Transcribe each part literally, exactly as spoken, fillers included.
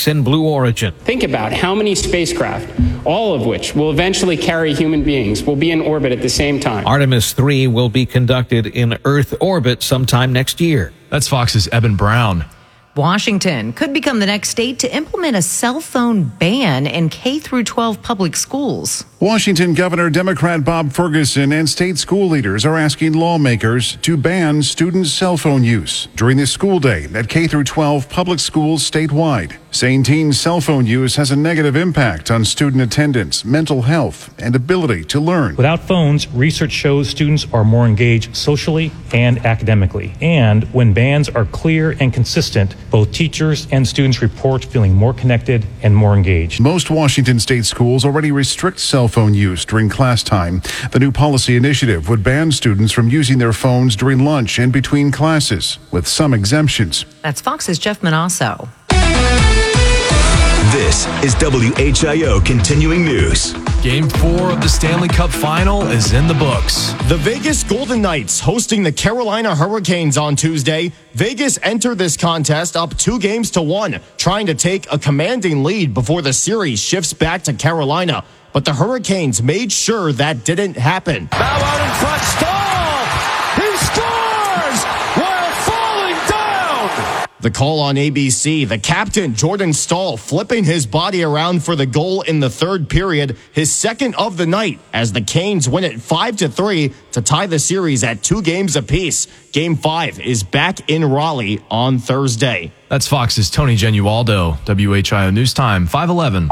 six in Blue Origin. Think about how many spacecraft, all of which will eventually carry human beings, will be in orbit at the same time. Artemis three will be conducted in Earth orbit sometime next year. That's Fox's Eben Brown. Washington could become the next state to implement a cell phone ban in K through twelve public schools. Washington Governor Democrat Bob Ferguson and state school leaders are asking lawmakers to ban student cell phone use during the school day at K through twelve public schools statewide, saying teen cell phone use has a negative impact on student attendance, mental health, and ability to learn. Without phones, research shows students are more engaged socially and academically. And when bans are clear and consistent, both teachers and students report feeling more connected and more engaged. Most Washington state schools already restrict cell phone use during class time. The new policy initiative would ban students from using their phones during lunch and between classes, with some exemptions. That's Fox's Jeff Manasso. This is W H I O Continuing News. Game four of the Stanley Cup Final is in the books. The Vegas Golden Knights hosting the Carolina Hurricanes on Tuesday. Vegas entered this contest up two games to one, trying to take a commanding lead before the series shifts back to Carolina. But the Hurricanes made sure that didn't happen. Now out in front, Stahl! He scores while falling down! The call on A B C, the captain, Jordan Stahl, flipping his body around for the goal in the third period, his second of the night, as the Canes win it five to three to tie the series at two games apiece. Game five is back in Raleigh on Thursday. That's Fox's Tony Genualdo. W H I O News Time, five eleven.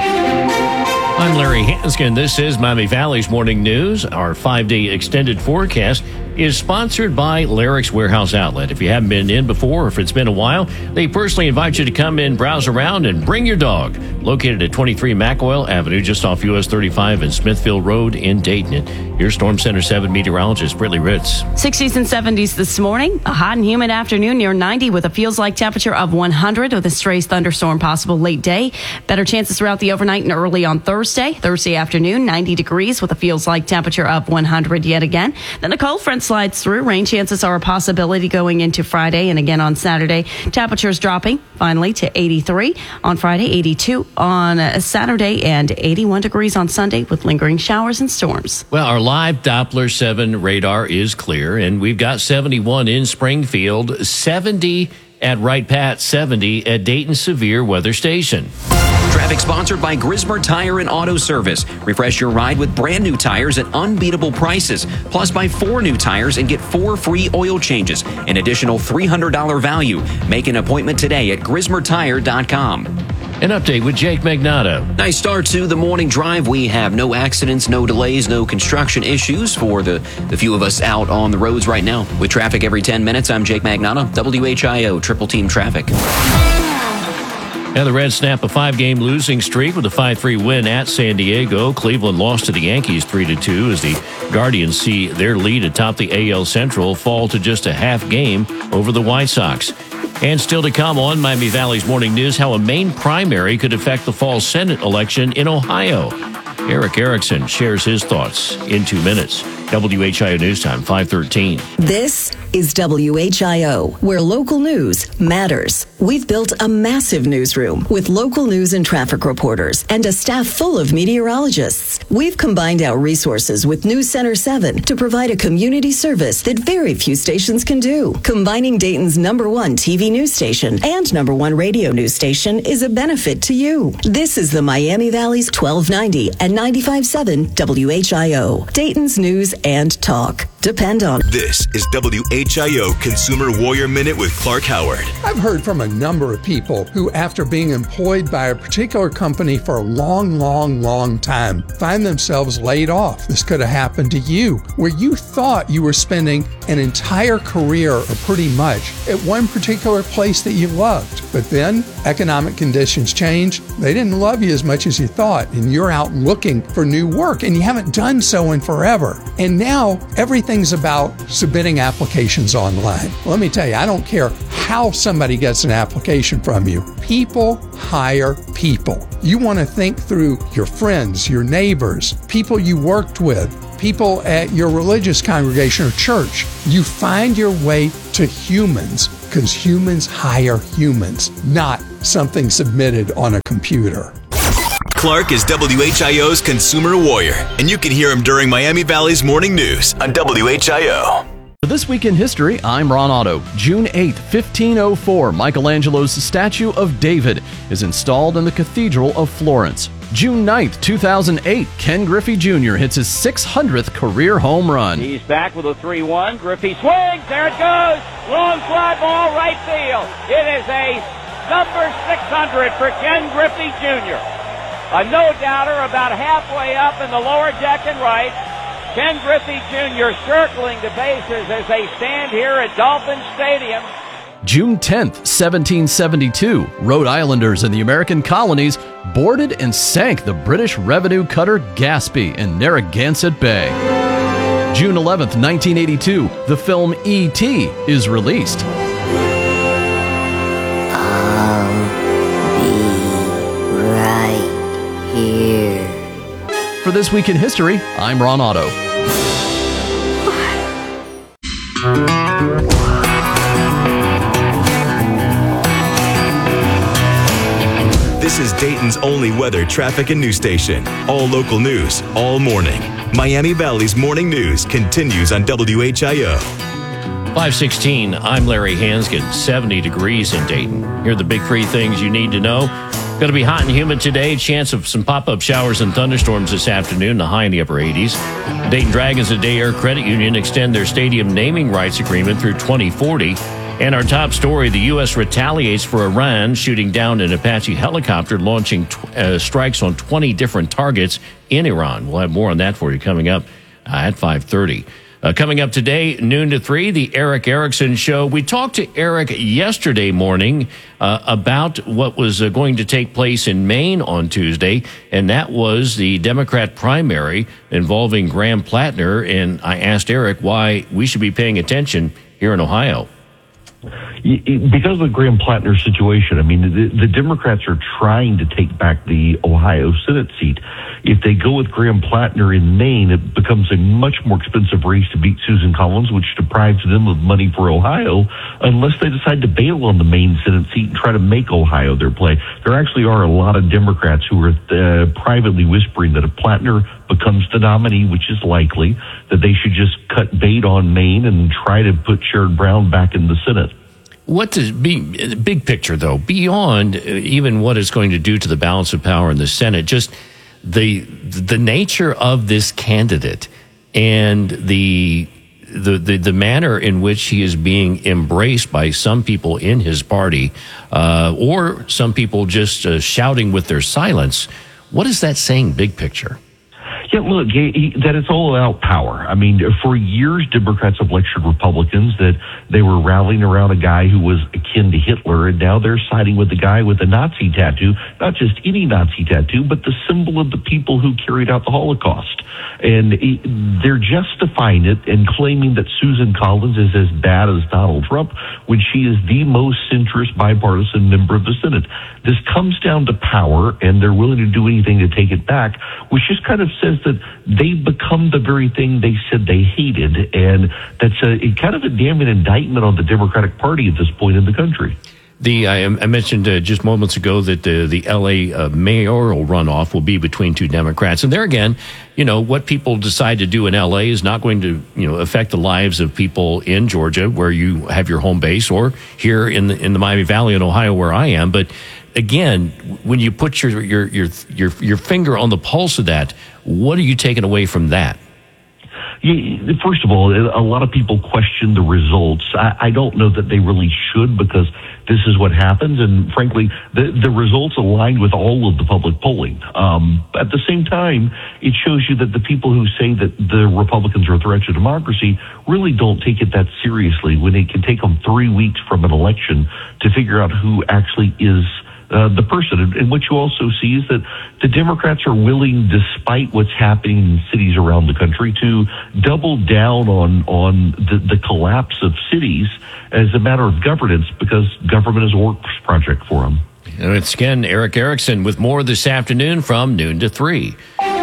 I'm Larry Hanskin. This is Miami Valley's Morning News. Our five-day extended forecast is sponsored by Larrick's Warehouse Outlet. If you haven't been in before, or if it's been a while, they personally invite you to come in, browse around, and bring your dog. Located at twenty-three McElwell Avenue, just off U S thirty-five and Smithfield Road in Dayton. And here's Storm Center seven meteorologist Brittany Ritz. sixties and seventies this morning. A hot and humid afternoon near ninety with a feels-like temperature of one hundred with a stray thunderstorm possible late day. Better chances throughout the overnight and early on Thursday. Thursday afternoon, ninety degrees with a feels-like temperature of one hundred yet again. Then a cold front slides through. Rain chances are a possibility going into Friday and again on Saturday. Temperatures dropping finally to eighty-three on Friday, eighty-two on Saturday, and eighty-one degrees on Sunday with lingering showers and storms. Well, our live Doppler seven radar is clear, and we've got seventy-one in Springfield, seventy at Wright Pat, seventy at Dayton Severe Weather Station. Traffic sponsored by Grismer Tire and Auto Service. Refresh your ride with brand new tires at unbeatable prices. Plus, buy four new tires and get four free oil changes. An additional three hundred dollars value. Make an appointment today at grismer tire dot com. An update with Jake Magnato. Nice start to the morning drive. We have no accidents, no delays, no construction issues for the, the few of us out on the roads right now. With traffic every ten minutes, I'm Jake Magnato, W H I O Triple Team Traffic. Now the Reds snap a five-game losing streak with a five three win at San Diego. Cleveland lost to the Yankees three to two as the Guardians see their lead atop the A L Central fall to just a half game over the White Sox. And still to come on Miami Valley's Morning News, how a Maine primary could affect the fall Senate election in Ohio. Eric Erickson shares his thoughts in two minutes. W H I O News Time, five thirteen. This is W H I O, where local news matters. We've built a massive newsroom with local news and traffic reporters and a staff full of meteorologists. We've combined our resources with News Center seven to provide a community service that very few stations can do. Combining Dayton's number one T V news station and number one radio news station is a benefit to you. This is the Miami Valley's twelve ninety and ninety-five point seven W H I O, Dayton's news and talk. Depend on it. This is W H I O Consumer Warrior Minute with Clark Howard. I've heard from a number of people who, after being employed by a particular company for a long, long, long time, find themselves laid off. This could have happened to you, where you thought you were spending an entire career, or pretty much, at one particular place that you loved. But then economic conditions changed. They didn't love you as much as you thought, and you're out looking for new work, and you haven't done so in forever. And now everything's about submitting applications online. Let me tell you, I don't care how somebody gets an application from you. People hire people. You want to think through your friends, your neighbors, people you worked with, people at your religious congregation or church. You find your way to humans. because humans hire humans, not something submitted on a computer. Clark is W H I O's consumer warrior, and you can hear him during Miami Valley's morning news on W H I O. For This Week in History, I'm Ron Otto. June eighth, fifteen oh four, Michelangelo's statue of David is installed in the Cathedral of Florence. June ninth, two thousand eight, Ken Griffey Junior hits his six hundredth career home run. He's back with a three one. Griffey swings. There it goes. Long fly ball, right field. It is a number six hundred for Ken Griffey Junior A no-doubter about halfway up in the lower deck and right. Ken Griffey Junior circling the bases as they stand here at Dolphin Stadium. June tenth, seventeen seventy-two, Rhode Islanders in the American colonies boarded and sank the British revenue cutter Gaspee in Narragansett Bay. June eleventh, nineteen eighty-two, the film E T is released. I'll be right here. For This Week in History, I'm Ron Otto. This is Dayton's only weather, traffic, and news station. All local news, all morning. Miami Valley's morning news continues on W H I O. five sixteen, I'm Larry Hanskin, seventy degrees in Dayton. Here are the big three things you need to know. Going to be hot and humid today. Chance of some pop-up showers and thunderstorms this afternoon, the high in the upper eighties. Dayton Dragons and Day Air Credit Union extend their stadium naming rights agreement through twenty forty. And our top story, the U S retaliates for Iran shooting down an Apache helicopter, launching tw- uh, strikes on twenty different targets in Iran. We'll have more on that for you coming up uh, at five thirty. Uh, coming up today, noon to three, the Erick Erickson Show. We talked to Eric yesterday morning uh, about what was uh, going to take place in Maine on Tuesday, and that was the Democrat primary involving Graham Plattner. And I asked Eric why we should be paying attention here in Ohio. Because of the Graham Plattner situation, I mean, the, the Democrats are trying to take back the Ohio Senate seat. If they go with Graham Plattner in Maine, it becomes a much more expensive race to beat Susan Collins, which deprives them of money for Ohio, unless they decide to bail on the Maine Senate seat and try to make Ohio their play. There actually are a lot of Democrats who are uh, privately whispering that if Plattner becomes the nominee, which is likely, that they should just cut bait on Maine and try to put Sherrod Brown back in the Senate. What does be big picture though, beyond even what it's going to do to the balance of power in the Senate, just the the nature of this candidate and the the the, the manner in which he is being embraced by some people in his party, uh, or some people just uh, shouting with their silence. What is that saying, big picture? Yeah, look, he, that it's all about power. I mean, for years, Democrats have lectured Republicans that they were rallying around a guy who was akin to Hitler, and now they're siding with the guy with a Nazi tattoo, not just any Nazi tattoo, but the symbol of the people who carried out the Holocaust. And they're justifying it and claiming that Susan Collins is as bad as Donald Trump when she is the most centrist bipartisan member of the Senate. This comes down to power, and they're willing to do anything to take it back, which just kind of says that they've become the very thing they said they hated, and that's a, a kind of a damning indictment on the Democratic Party at this point in the country. The I, I mentioned uh, just moments ago that the, the L A uh, mayoral runoff will be between two Democrats. And there again, you know, what people decide to do in L A is not going to, you know, affect the lives of people in Georgia, where you have your home base, or here in the, in the Miami Valley in Ohio, where I am. But again, when you put your, your, your, your, your finger on the pulse of that, what are you taking away from that? First of all, a lot of people question the results. I, I don't know that they really should, because this is what happens. And frankly, the, the results aligned with all of the public polling. Um, at the same time, it shows you that the people who say that the Republicans are a threat to democracy really don't take it that seriously, when it can take them three weeks from an election to figure out who actually is Uh, the person. And what you also see is that the Democrats are willing, despite what's happening in cities around the country, to double down on on the, the collapse of cities as a matter of governance, because government is a works project for them. And it's again Erick Erickson with more this afternoon from noon to three.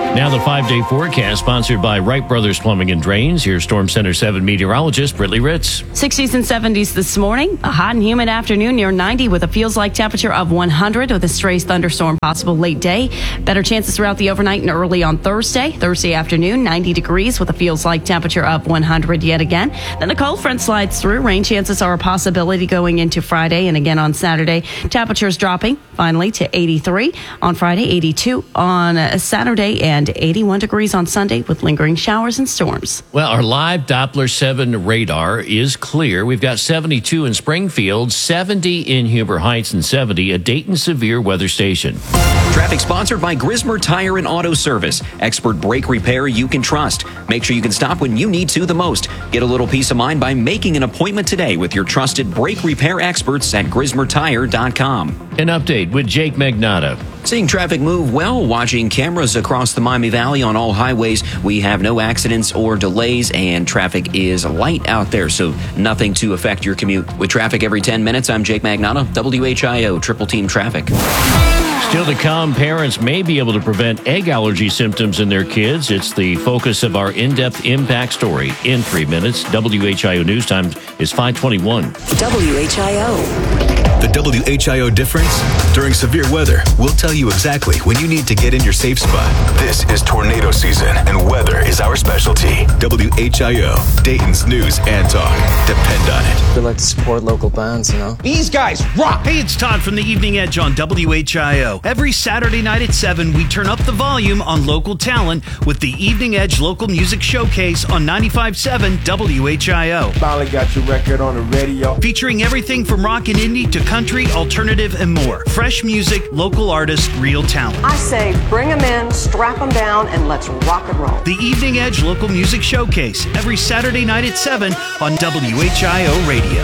Now the five-day forecast sponsored by Wright Brothers Plumbing and Drains. Here's Storm Center seven meteorologist Brittany Ritz. sixties and seventies this morning. A hot and humid afternoon near ninety with a feels-like temperature of one hundred with a stray thunderstorm possible late day. Better chances throughout the overnight and early on Thursday. Thursday afternoon, ninety degrees with a feels-like temperature of one hundred yet again. Then a cold front slides through. Rain chances are a possibility going into Friday and again on Saturday. Temperatures dropping finally to eighty-three on Friday, eighty-two on Saturday, and eighty-one degrees on Sunday with lingering showers and storms. Well, our live Doppler seven radar is clear. We've got seventy-two in Springfield, seventy in Huber Heights, and seventy at Dayton Severe Weather Station. Traffic sponsored by Grismer Tire and Auto Service. Expert brake repair you can trust. Make sure you can stop when you need to the most. Get a little peace of mind by making an appointment today with your trusted brake repair experts at grismer tire dot com. An update with Jake Magnata. Seeing traffic move well, watching cameras across the Miami Valley on all highways. We have no accidents or delays, and traffic is light out there, so nothing to affect your commute. With traffic every ten minutes, I'm Jake Magnata, W H I O Triple Team Traffic. Still to come, parents may be able to prevent egg allergy symptoms in their kids. It's the focus of our in-depth impact story in three minutes. W H I O News Time is five twenty-one. W H I O. The W H I O difference? During severe weather, we'll tell you exactly when you need to get in your safe spot. This is tornado season, and weather is our specialty. W H I O, Dayton's news and talk. Depend on it. We like to support local bands, you know. These guys rock! Hey, it's Todd from the Evening Edge on W H I O. Every Saturday night at seven, we turn up the volume on local talent with the Evening Edge Local Music Showcase on ninety-five point seven W H I O. Finally got your record on the radio. Featuring everything from rock and indie to country, alternative, and more. Fresh music, local artists, real talent. I say bring them in, strap them down, and let's rock and roll. The Evening Edge Local Music Showcase, every Saturday night at seven on W H I O Radio.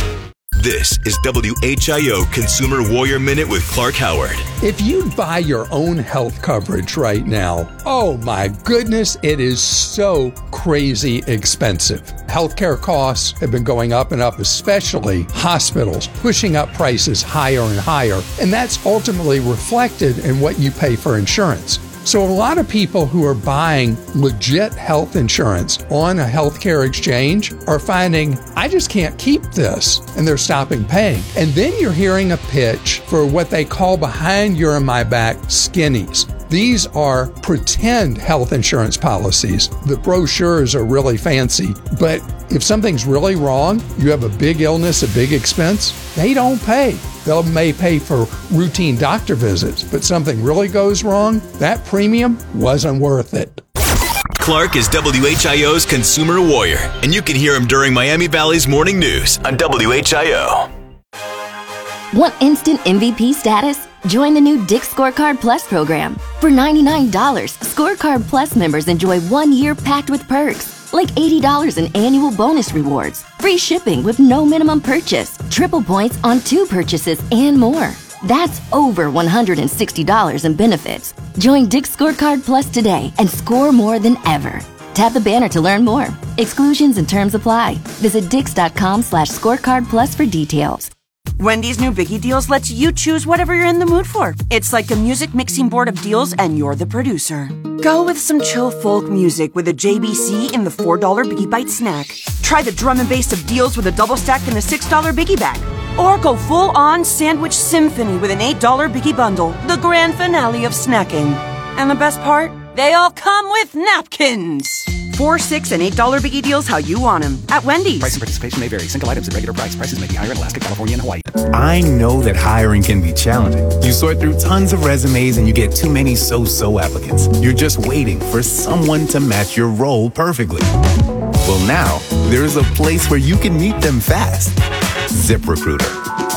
This is W H I O Consumer Warrior Minute with Clark Howard. If you buy your own health coverage right now, oh my goodness, it is so crazy expensive. Healthcare costs have been going up and up, especially hospitals, pushing up prices higher and higher. And that's ultimately reflected in what you pay for insurance. So a lot of people who are buying legit health insurance on a healthcare exchange are finding, I just can't keep this, and they're stopping paying. And then you're hearing a pitch for what they call behind your and my back skinnies. These are pretend health insurance policies. The brochures are really fancy, but if something's really wrong, you have a big illness, a big expense, they don't pay. They may pay for routine doctor visits, but something really goes wrong, that premium wasn't worth it. Clark is W H I O's Consumer Warrior, and you can hear him during Miami Valley's Morning News on W H I O. Want instant M V P status? Join the new Dick's Scorecard Plus program. For ninety-nine dollars, Scorecard Plus members enjoy one year packed with perks, like eighty dollars in annual bonus rewards, free shipping with no minimum purchase, triple points on two purchases, and more. That's over one hundred sixty dollars in benefits. Join Dick's Scorecard Plus today and score more than ever. Tap the banner to learn more. Exclusions and terms apply. Visit dix.com slash scorecard plus for details. Wendy's new Biggie Deals lets you choose whatever you're in the mood for. It's like a music mixing board of deals, and you're the producer. Go with some chill folk music with a J B C in the four dollar Biggie Bite snack. Try the drum and bass of deals with a double stack in the six dollar Biggie Bag. Or go full-on sandwich symphony with an eight dollar Biggie Bundle, the grand finale of snacking. And the best part? They all come with napkins. Four, six, and eight dollar Biggie Deals how you want them at Wendy's. Price and participation may vary. Single items at regular price. Prices may be higher in Alaska, California, and Hawaii. I know that hiring can be challenging. You sort through tons of resumes and you get too many so-so applicants. You're just waiting for someone to match your role perfectly. Well, now there's a place where you can meet them fast. ZipRecruiter.